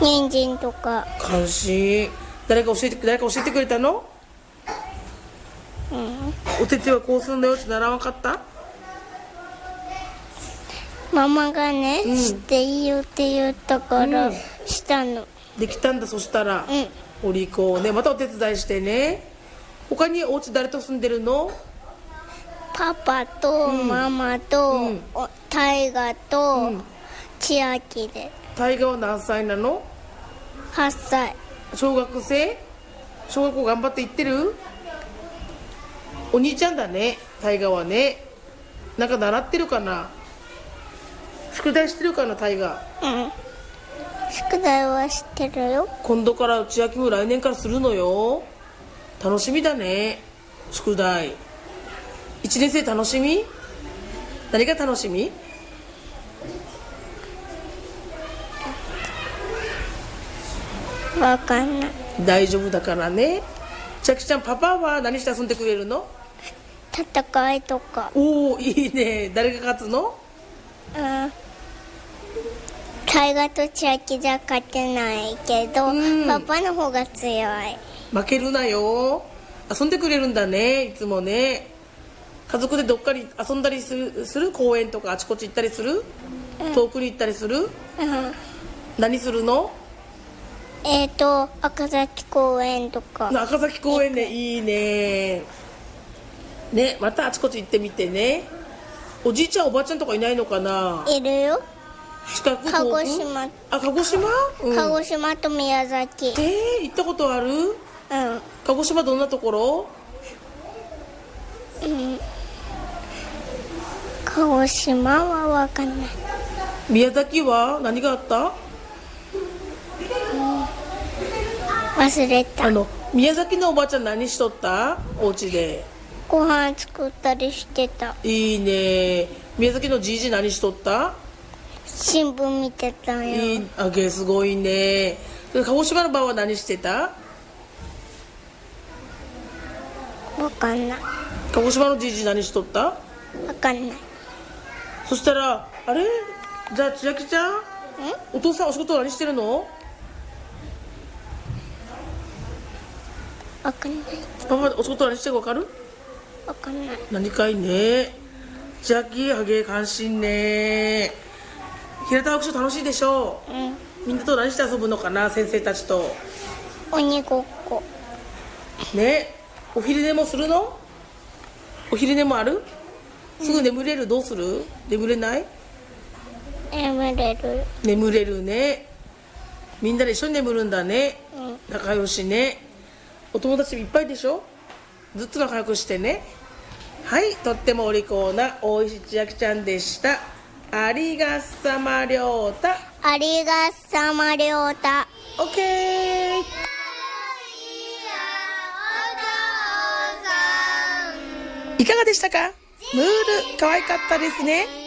人参とか。 関心。誰か教えてくれたの？ うん。 お手手はこうするんだよって習わんかった？ ママがね、 うんしていいよって言ったから、 うんしたの。 できたんだ。そしたら、 うん。 お利口ね。またお手伝いしてね。他にお家誰と住んでるの？ パパとママと、 うんタイガと、 うん千秋で大河は何歳なの？ 8歳。 小学生？小学校頑張って行ってる？お兄ちゃんだね、大河はね。なんか習ってるかな？宿題してるかな、大河。 うん。宿題は知ってるよ。 今度から千秋も来年からするのよ。楽しみだね、宿題。1年生楽しみ？何が楽しみ？ わかんない。 大丈夫だからね。千秋ちゃん、パパは何して遊んでくれるの？ 戦いとか。 おお、いいね。誰が勝つの？ うん。タイガと千秋じゃ勝てないけど、パパの方が強い。 負けるなよ。遊んでくれるんだね、いつもね。家族でどっかに遊んだりする？公園とかあちこち行ったりする？遠くに行ったりする？ うん。 何するの？ 赤崎公園とか。 赤崎公園ね、いいね。ね、またあちこち行ってみてね。おじいちゃんおばあちゃんとかいないのかな？ いるよ。 近く？ 鹿児島。 あ、鹿児島？ 鹿児島と宮崎。 行ったことある？ うん。 鹿児島どんなところ？ うん。鹿児島はわかんない。 宮崎は何があった？ 忘れた。 宮崎のおばあちゃん何しとった？お家でご飯作ったりしてた。 いいね。宮崎のじいじ何しとった？ 新聞見てたよ。 すごいね。鹿児島のばあは何してた？ わかんない。 鹿児島のじいじ何しとった？ わかんない。 そしたらあれ、じゃあ千秋ちゃん、お父さんお仕事何してるの？ わかんない。 パパお仕事何してるか分かる？ わかんない。 何かいね。千秋はげ関心ね。平田白書楽しいでしょう？みんなと何して遊ぶのかな、先生たちと。 鬼ごっこね。お昼寝もするの？お昼寝もある？すぐ眠れる？どうする？眠れない？ 眠れる。 眠れるね。みんなで一緒に眠るんだね。仲良しね。お友達いっぱいでしょ？ずっと仲良くしてね。はい、とってもお利口な大石千秋ちゃんでした。ありがさまりょうた。 ありがさまりょうた。 オッケー。いかがでしたか？ムール、可愛かったですね。